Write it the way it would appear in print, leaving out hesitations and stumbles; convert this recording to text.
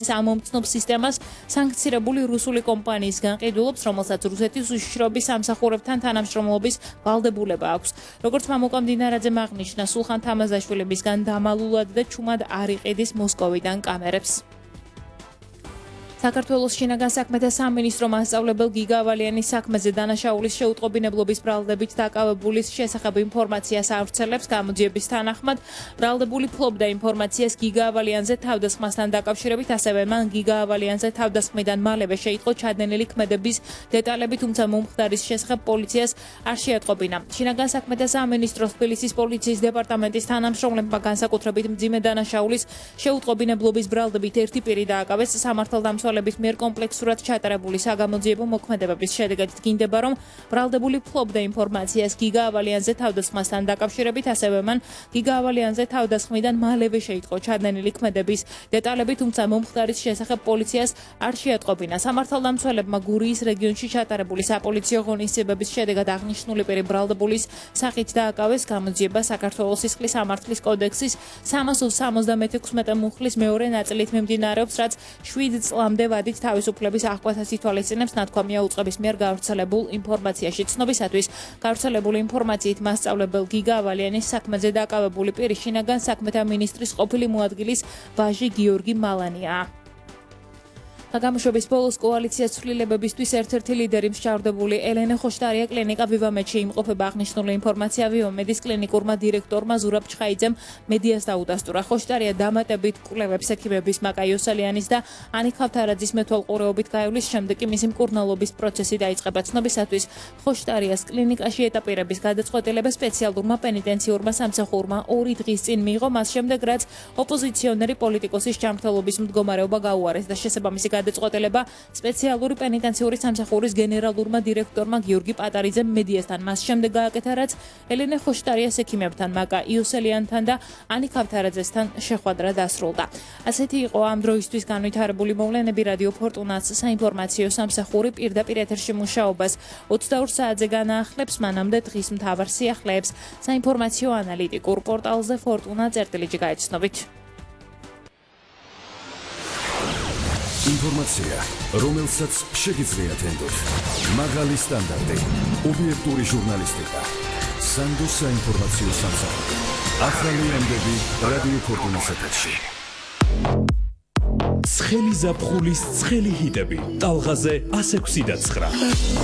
ამომცნობ სისტემას სანქცირებული რუსული კომპანიის განყიდულობს, რომელსაც რუსეთის უშიშროების სამსახურებთან თანამშრომლობის ვალდებულება აქვს. როგორც მამუკა მდინარაძემ აღნიშნა, სულხან თამაზაშვილებისგან დამალულად და ჩუმად არ იყიდის მოსკოვიდან კამერებს. საქართველოს შინაგან საქმეთა სამინისტრო მასწავლებელ გიგა ავალიანის საქმეზე დანაშაულის შეუტყობინებლობის ბრალდებით დაკავებულის შესახებ ინფორმაციას ავრცელებს. გამოძიების თანახმად, ბრალდებული ფლობდა ინფორმაციას გიგა ავალიანზე თავდასხმასთან დაკავშირებით, ასევე მან გიგა ავალიანზე თავდასხმიდან მალევე შეიტყო ჩადენილი ქმედების დეტალები, თუმცა მომხდარის შესახებ პოლიციას არ შეატყობინა. შინაგან საქმეთა სამინისტროს თბილისის პოლიციის დეპარტამენტის თანამშრომლებმა განსაკუთრებით მძიმე დანაშაულის შეუტყობინებლობის ბრალდებით ერთი პირი დააკავეს. სამართალდამცველების მიერ კომპლექსურად ჩატარებული საგამოძიებო მოქმედებების შედეგად დგინდება, რომ ბრალდებული ფლობდა ინფორმაციას გიგა ავალიანზე თავდასხმასთან დაკავშირებით, ასევე მან გიგა ავალიანზე თავდასხმიდან მალევე შეიტყო ჩადენილი ქმედების დეტალები, თუმცა მომხდარის შესახებ პოლიციას არ შეატყობინა. სამართალდამცველებმა გურიის რეგიონში ჩატარებული საპოლიციო ღონისძიებების შედეგად აღნიშნული პირი ბრალდებულის სახით დააკავეს. გამოძიება საქართველოს სისხლის სამართლის კოდექსის 376 მუხლის მეორე ნაწილით მიმდინარეობს, რაც 7 წლამდე ვადით თავისუფლების აღკვეთას ითვალისწინებს. ნათქვამია უწყების მიერ გავრცელებულ ინფორმაციაში. ცნობისათვის, გავრცელებული ინფორმაციით მასწავლებელ გიგა ავალიანის საქმეზე დაკავებული პირი შინაგან საქმეთა მინისტრის ყოფილი მოადგილის ვაჟი გიორგი მალანია. გამოშვების ბოლოს კოალიციას ცვლილებებისთვის ერთ-ერთი ლიდერი მსჯავრდებული ელენე ხოშტარია კლინიკა ვივამედში იმყოფება. აღნიშნული ინფორმაცია ვივამედის კლინიკურმა დირექტორმა ზურაბ ჩხაიძემ მედიას დაუდასტურა. ხოშტარია დამატებით კვლევებს ექიმების მაკა იოსელიანის და ანიკ ხავთარაძის მეთვალყურეობით გაივლის, შემდეგ კი მისი მკურნალობის პროცესი დაიწყება. ცნობისათვის, ხოშტარიას კლინიკაში ეტაპირების გადაწყვეტილება სპეციალურმა პენიტენციურმა სამსახურმა 2 დღის წინ მიიღო, მას შემდეგ რაც ოპოზიციონერი პოლიტიკოსის ჯანმრთელობის მდგომარეობა გაუარეს და შესაბამისი გადაწყვეტილება სპეციალური პენიტენციური სამსახურის გენერალურმა დირექტორმა გიორგი პატარიძემ მედიასთან მას შემდეგ გააკეთა, რაც ელენე ხოშტარიას ექიმებთან, მაკა იოსელიანთან და ანიკ ხავთარაძესთან შეხვედრა დასრულდა. ასეთი იყო ამ დროისთვის განვითარებული მოვლენები. რადიო ფორტუნას საინფორმაციო სამსახური პირდაპირ ეთერში მუშაობას 22 საათზე განაახლებს, მანამდე დღის მთავარ სიახლეებს საინფორმაციო ანალიტიკურ პორტალზე fortuna.წერტილიჯი გაეცნობით. ინფორმაცია, რომელსაც შეგიძლიათ ენდოთ. მაღალი სტანდარტი, ობიექტური ჟურნალისტიკა. სანდოს საინფორმაციო სამსახური. ახალი ამბები რადიო ფორტუნას ეთერში. ცხელი ზაფხულის ცხელი ჰიტები. ტალღაზე 106.9.